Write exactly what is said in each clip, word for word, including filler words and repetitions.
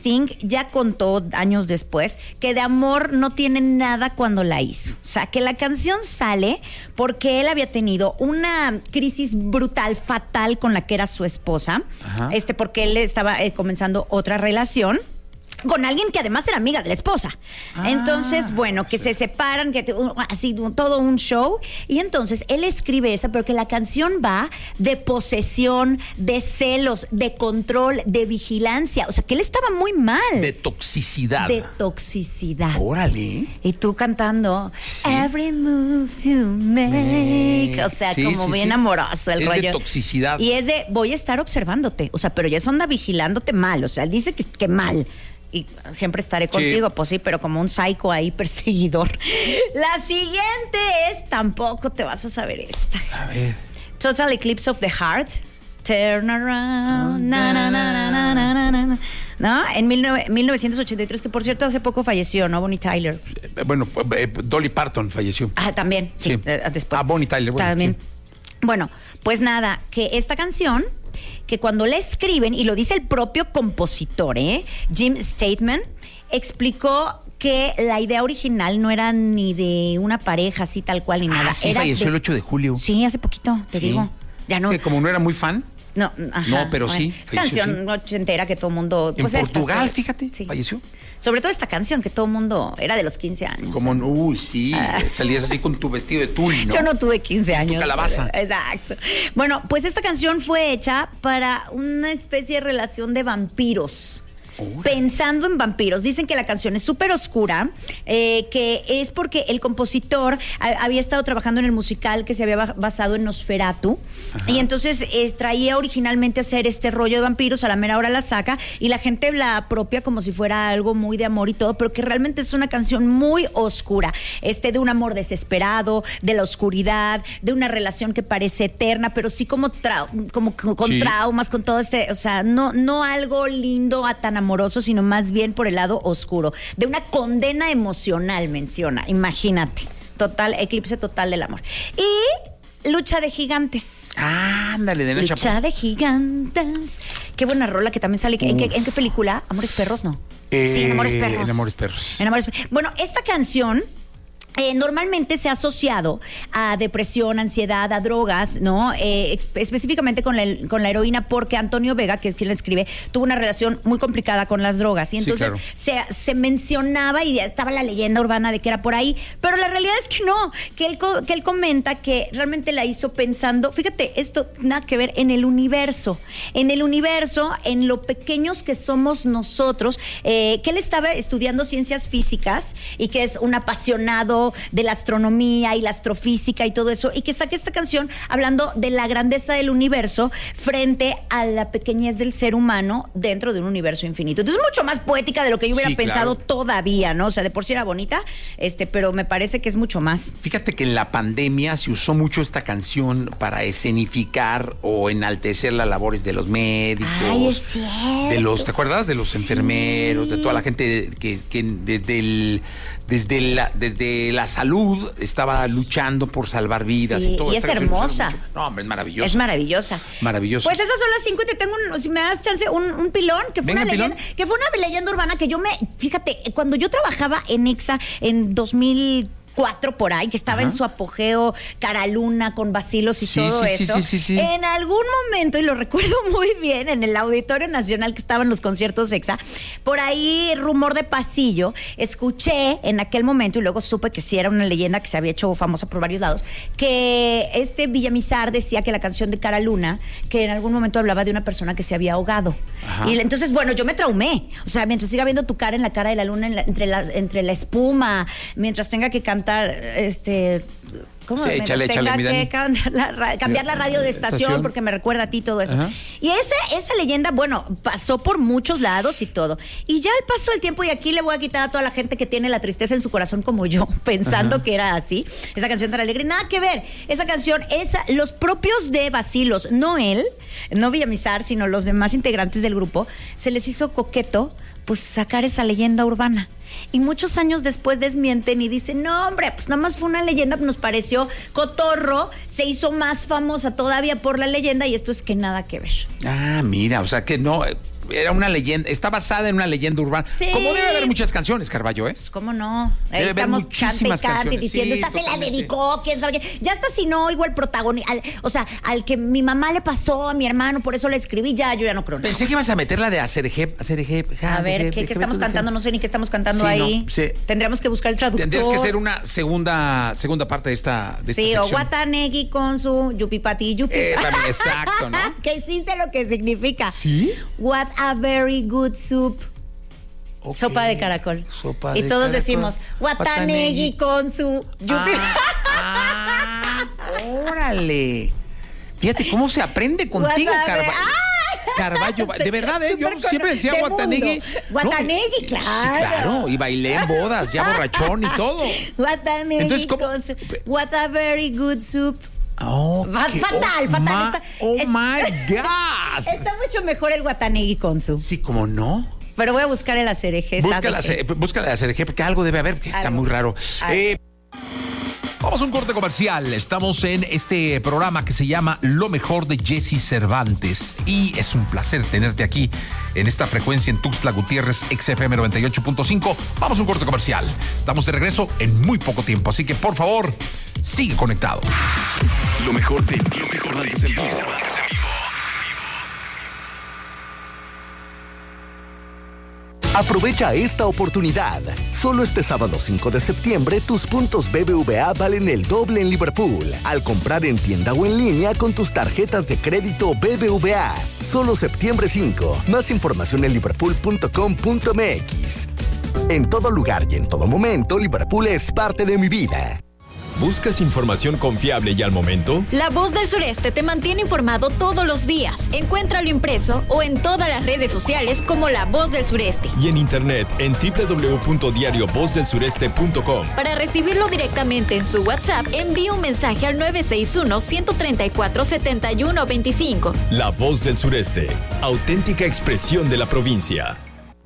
Sting ya contó años después que de amor no tiene nada cuando la hizo. O sea, que la canción sale porque él había tenido una crisis brutal, fatal con la que era su esposa. Ajá. Este, porque él estaba eh, comenzando otra relación con alguien que además era amiga de la esposa. Ah, entonces, bueno, que sí. se separan, que te, así todo un show. Y entonces él escribe esa, pero que la canción va de posesión, de celos, de control, de vigilancia. O sea, que él estaba muy mal. De toxicidad. De toxicidad. Órale. Y tú cantando sí. Every move you make. O sea, sí, como sí, bien sí. amoroso el es rollo. Es de toxicidad. Y es de, voy a estar observándote. O sea, pero ya es onda vigilándote mal. O sea, él dice que, que mal. Y siempre estaré contigo, sí. pues sí, pero como un psycho ahí perseguidor. La siguiente es, tampoco te vas a saber esta. A ver. Total Eclipse of the Heart. Turn around. Na, na, na, na, na, na, na. ¿No? En mil novecientos ochenta y tres, que por cierto hace poco falleció, ¿no? Bonnie Tyler. Eh, bueno, eh, Dolly Parton falleció. Ah, también, sí. sí. Eh, después. Ah, Bonnie Tyler. Bueno, también. Sí. Bueno, pues nada, que esta canción, que cuando la escriben, y lo dice el propio compositor, ¿eh? Jim Steinman, explicó que la idea original no era ni de una pareja así tal cual ni nada. Ah, sí, era falleció de... el ocho de julio. Sí, hace poquito, te sí. digo. Ya no. Sí, como no era muy fan. No, ajá, no, pero bueno, sí. Falleció, canción sí. ochentera que todo el mundo... En pues Portugal, esta, fíjate, sí. falleció. Sobre todo esta canción que todo el mundo era de los quince años. Como, ¿eh? Uy, sí, ah. salías así con tu vestido de tul, ¿no? Yo no tuve quince años. Tu calabaza. Pero, exacto. Bueno, pues esta canción fue hecha para una especie de relación de vampiros. Oh. Pensando en vampiros. Dicen que la canción es súper oscura, eh, que es porque el compositor a, había estado trabajando en el musical que se había basado en Nosferatu. Ajá. Y entonces eh, traía originalmente hacer este rollo de vampiros, a la mera hora la saca y la gente la apropia como si fuera algo muy de amor y todo, pero que realmente es una canción muy oscura, este, de un amor desesperado, de la oscuridad, de una relación que parece eterna, pero sí como, trau como con sí. traumas, con todo este, o sea, no, no algo lindo a tan amoroso, sino más bien por el lado oscuro, de una condena emocional, menciona, imagínate, total, eclipse total del amor. Y Lucha de Gigantes. Ah, ándale, de Lucha Lucha de Gigantes. Qué buena rola que también sale. ¿En qué, ¿En qué película? Amores Perros, ¿no? Eh, sí, en Amores Perros. En Amores Perros. En Amores Perros. Bueno, esta canción... Eh, normalmente se ha asociado a depresión, ansiedad, a drogas, ¿no? Eh, específicamente con la, con la heroína, porque Antonio Vega, que es quien la escribe, tuvo una relación muy complicada con las drogas. Y entonces sí, claro. se, se mencionaba y estaba la leyenda urbana de que era por ahí, pero la realidad es que no, que él, que él comenta que realmente la hizo pensando, fíjate, esto nada que ver en el universo, en el universo, en lo pequeños que somos nosotros, eh, que él estaba estudiando ciencias físicas y que es un apasionado de la astronomía y la astrofísica y todo eso, y que saque esta canción hablando de la grandeza del universo frente a la pequeñez del ser humano dentro de un universo infinito. Entonces es mucho más poética de lo que yo hubiera sí, pensado claro. todavía, ¿no? O sea, de por sí era bonita, este, pero me parece que es mucho más. Fíjate que en la pandemia se usó mucho esta canción para escenificar o enaltecer las labores de los médicos. Ay, es cierto. De los, ¿te acuerdas? De los sí. enfermeros, de toda la gente que, que desde el Desde la, desde la salud estaba luchando por salvar vidas sí, y todo. Y es hermosa. No, hombre, es maravillosa. Es maravillosa. Maravillosa. Pues esas son las cinco y te tengo, un, si me das chance, un, un pilón, que fue Venga, una leyenda, pilón. que fue una leyenda urbana que yo me, fíjate, cuando yo trabajaba en Exa en dos mil cuatro por ahí, que estaba Ajá. en su apogeo, Cara Luna con vacilos y sí, todo sí, eso. Sí, sí, sí, sí. En algún momento, y lo recuerdo muy bien, en el Auditorio Nacional que estaban los conciertos Exa, por ahí, rumor de pasillo, escuché en aquel momento, y luego supe que sí era una leyenda que se había hecho famosa por varios lados, que este Villamizar decía que la canción de Cara Luna, que en algún momento hablaba de una persona que se había ahogado. Ajá. Y entonces, bueno, yo me traumé. O sea, mientras siga viendo tu cara en la cara de la luna, en la, entre, la, entre la espuma, mientras tenga que cantar este ¿cómo? Sí, échale, échale, tenga que cambiar la, cambiar la radio de estación, estación porque me recuerda a ti todo eso. Ajá. Y esa, esa leyenda, bueno, pasó por muchos lados y todo. Y ya al paso del tiempo, y aquí le voy a quitar a toda la gente que tiene la tristeza en su corazón como yo, pensando Ajá. que era así, esa canción tan alegre, nada que ver. Esa canción, esa, los propios de Vacilos, no él, no Villamizar, sino los demás integrantes del grupo, se les hizo coqueto pues sacar esa leyenda urbana. Y muchos años después desmienten y dicen, no, hombre, pues nada más fue una leyenda, nos pareció cotorro, se hizo más famosa todavía por la leyenda y esto es que nada que ver. Ah, mira, o sea que no, era una leyenda, está basada en una leyenda urbana. Sí. Como debe haber muchas canciones, Carballo, ¿eh? Pues, ¿cómo no? Ahí Debe haber estamos muchísimas cante, cante, canciones. diciendo, Sí, esta se la totalmente. dedicó, quién sabe qué. Ya hasta si no oigo el protagonista, o sea, al que mi mamá le pasó a mi hermano, por eso le escribí, ya, yo ya no creo nada. Pensé que ibas a meter la de Aserejep, Aserejep. A ver, ¿qué, qué estamos cantando? No sé ni qué estamos cantando Sí, ahí. no, sí. Tendríamos que buscar el traductor. Tendrías que hacer una segunda, segunda parte de esta, de Sí, esta o sección. Watanegi con su yupipati yupi. Eh, también, exacto, ¿no? Que sí sé lo que significa. ¿Sí? What a very good soup. Ok. Sopa de caracol. Sopa y de todos caracol. decimos, Watanegi con su yupi. Ah, ah, órale. Fíjate cómo se aprende contigo, What a Carballo. ver- ¡Ah! Carballo, de verdad, ¿eh? Yo Súper siempre decía de Watanegi. mundo. Watanegi, No, claro. Sí, claro. Y bailé en bodas, ya borrachón y todo. Watanegi Entonces, ¿cómo? con su. What a very good soup. Oh, Va- qué- fatal, oh, fatal. ma- Está- oh es- my God. Está mucho mejor el Watanegi con su. Sí, como no. Pero voy a buscar el acereje. Búscala, ¿sabes qué? búscala de Aserejep, porque algo debe haber, porque está Algo. muy raro. Algo. Eh, Vamos a un corte comercial. Estamos en este programa que se llama Lo Mejor de Jesse Cervantes. Y es un placer tenerte aquí en esta frecuencia en Tuxtla Gutiérrez, X F M noventa y ocho punto cinco. Vamos a un corte comercial. Estamos de regreso en muy poco tiempo. Así que, por favor, sigue conectado. Lo mejor de Jesse Cervantes en vivo. Aprovecha esta oportunidad. Solo este sábado cinco de septiembre, tus puntos B B V A valen el doble en Liverpool al comprar en tienda o en línea con tus tarjetas de crédito B B V A. Solo septiembre cinco. Más información en liverpool punto com punto m x. En todo lugar y en todo momento, Liverpool es parte de mi vida. ¿Buscas información confiable y al momento? La Voz del Sureste te mantiene informado todos los días. Encuéntralo impreso o en todas las redes sociales como La Voz del Sureste. Y en internet en doble u doble u doble u punto diario voz del sureste punto com. Para recibirlo directamente en su WhatsApp, envíe un mensaje al nueve seis uno, uno tres cuatro, siete uno dos cinco. La Voz del Sureste, auténtica expresión de la provincia.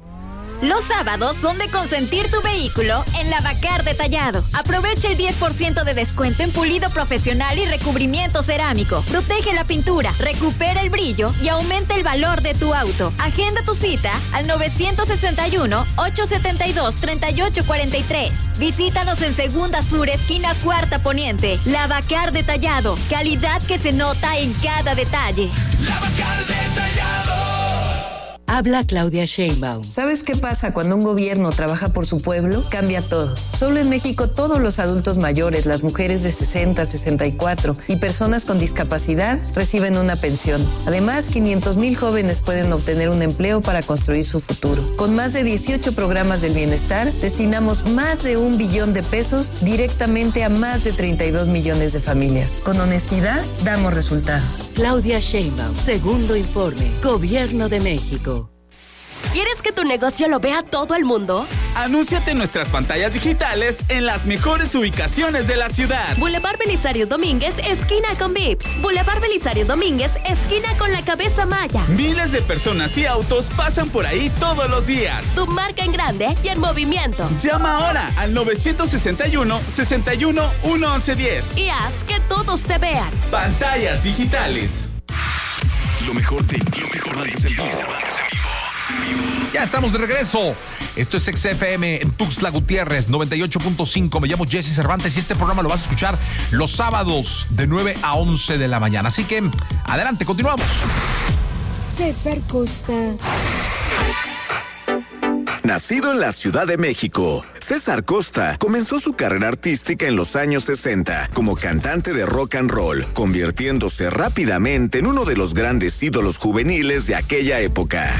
Los sábados son de consentir tu vehículo en Lavacar Detallado. Aprovecha el diez por ciento de descuento en pulido profesional y recubrimiento cerámico. Protege la pintura, recupera el brillo y aumenta el valor de tu auto. Agenda tu cita al nueve seis uno, ocho siete dos, tres ocho cuatro tres. Visítanos en Segunda Sur, esquina Cuarta Poniente. Lavacar Detallado. Calidad que se nota en cada detalle. Lavacar Detallado. Habla Claudia Sheinbaum. ¿Sabes qué pasa cuando un gobierno trabaja por su pueblo? Cambia todo. Solo en México todos los adultos mayores, las mujeres de sesenta, sesenta y cuatro y personas con discapacidad reciben una pensión. Además, quinientos mil jóvenes pueden obtener un empleo para construir su futuro. Con más de dieciocho programas del bienestar, destinamos más de un billón de pesos directamente a más de treinta y dos millones de familias. Con honestidad, damos resultados. Claudia Sheinbaum. Segundo informe. Gobierno de México. ¿Quieres que tu negocio lo vea todo el mundo? Anúnciate en nuestras pantallas digitales en las mejores ubicaciones de la ciudad. Boulevard Belisario Domínguez, esquina con Vips. Boulevard Belisario Domínguez, esquina con la Cabeza Maya. Miles de personas y autos pasan por ahí todos los días. Tu marca en grande y en movimiento. Llama ahora al nueve seis uno, seis uno, uno once diez. Y haz que todos te vean. Pantallas digitales. Lo mejor de Jesse Cervantes en vivo. Ya estamos de regreso. Esto es X F M en Tuxtla Gutiérrez, noventa y ocho punto cinco. Me llamo Jesse Cervantes y este programa lo vas a escuchar los sábados de nueve a once de la mañana. Así que, adelante, continuamos. César Costa. Nacido en la Ciudad de México, César Costa comenzó su carrera artística en los años sesenta como cantante de rock and roll, convirtiéndose rápidamente en uno de los grandes ídolos juveniles de aquella época.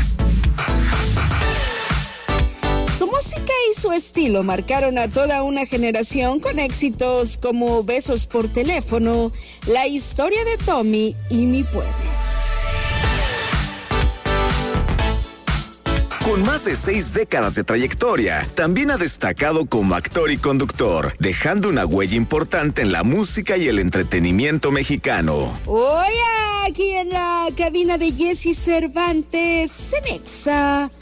Su música y su estilo marcaron a toda una generación con éxitos como Besos por teléfono, La historia de Tommy y Mi pueblo. Con más de seis décadas de trayectoria, también ha destacado como actor y conductor, dejando una huella importante en la música y el entretenimiento mexicano. Hoy aquí en la cabina de Jesse Cervantes, Cenexa.